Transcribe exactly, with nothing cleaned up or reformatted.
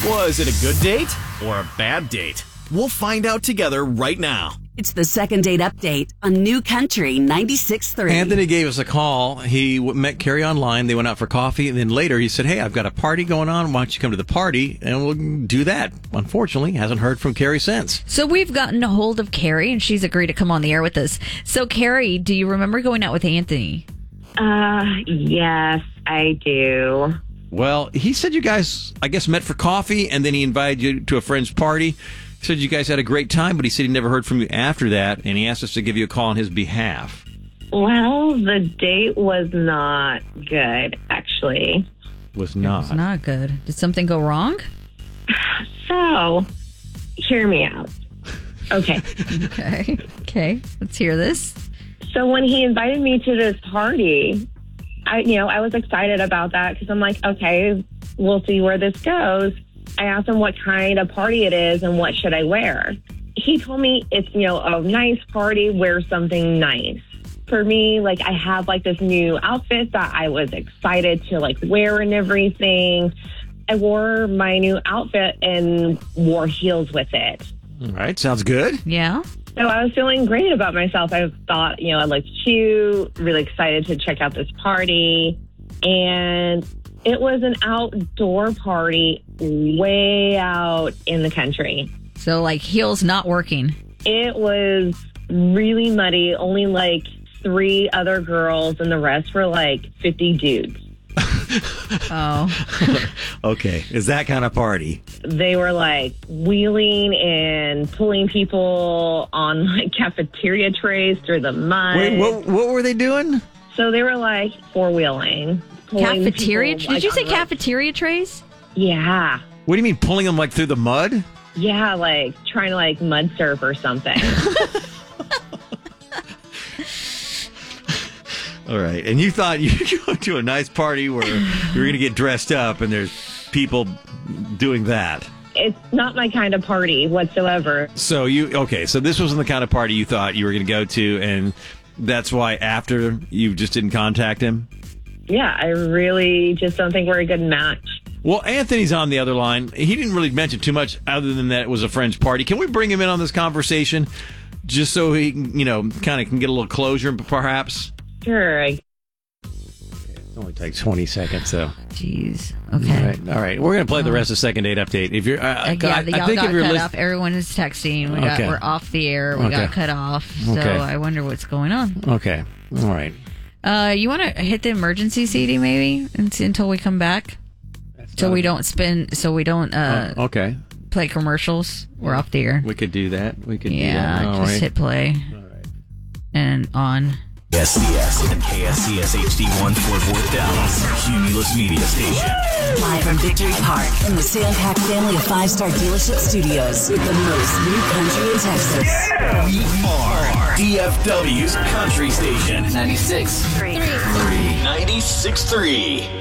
Was it a good date or a bad date? We'll find out together right now. It's the Second Date Update on New Country ninety-six point three. Anthony gave us a call. He w- met Carrie online. They went out for coffee. And then later he said, hey, I've got a party going on. Why don't you come to the party? And we'll do that. Unfortunately, hasn't heard from Carrie since. So we've gotten a hold of Carrie, and she's agreed to come on the air with us. So, Carrie, do you remember going out with Anthony? Uh, yes, I do. Well, he said you guys, I guess, met for coffee, and then he invited you to a friend's party. He said you guys had a great time, but he said he never heard from you after that, and he asked us to give you a call on his behalf. Well, the date was not good, actually. Was not. It's not good. Did something go wrong? So, hear me out. Okay. Okay. Okay. Let's hear this. So when he invited me to this party, I, you know, I was excited about that because I'm like, okay, we'll see where this goes. I asked him what kind of party it is and what should I wear. He told me it's, you know, a nice party, wear something nice. For me, like, I have like this new outfit that I was excited to like wear and everything. I wore my new outfit and wore heels with it. All right. Sounds good. Yeah. So I was feeling great about myself. I thought, you know, I looked cute, really excited to check out this party. And it was an outdoor party way out in the country. So, like, heels not working. It was really muddy, only like three other girls, and the rest were like fifty dudes. Oh. Okay. Is that kind of party? They were like wheeling and pulling people on like cafeteria trays through the mud. Wait, what, what were they doing? So they were like four-wheeling. pulling Cafeteria? people, Did you like, say on the- cafeteria trays? Yeah. What do you mean pulling them like through the mud? Yeah, like trying to like mud surf or something. All right. And you thought you were going to a nice party where you were going to get dressed up and there's people doing that. It's not my kind of party whatsoever. So you, okay, so this wasn't the kind of party you thought you were going to go to, and that's why after you just didn't contact him? Yeah, I really just don't think we're a good match. Well, Anthony's on the other line. He didn't really mention too much other than that it was a friend's party. Can we bring him in on this conversation just so he can, you know, kind of can get a little closure perhaps? Sure. I- It only takes twenty seconds, so. Jeez. Okay. All right. All right. We're going to play the rest of Second Date Update. If you're, uh, Uh, yeah, I, the, I y'all think got if you're cut list- off. Everyone is texting. We got, Okay. we're off the air. We Okay. got cut off. So Okay. I wonder what's going on. Okay. All right. Uh, you want to hit the emergency C D maybe until until we come back, so we don't spin, so we don't uh Oh, okay. play commercials. We're off the air. We could do that. We could do Yeah, that. All just right. hit play All right. and on. S C S and K S C S H D one Fort Worth, Dallas. Cumulus Media Station. Live from Victory Park in the Sandpack family of five-star dealership studios with the most new country in Texas. We are D F W's Country Station. ninety-six point three. ninety-six point three.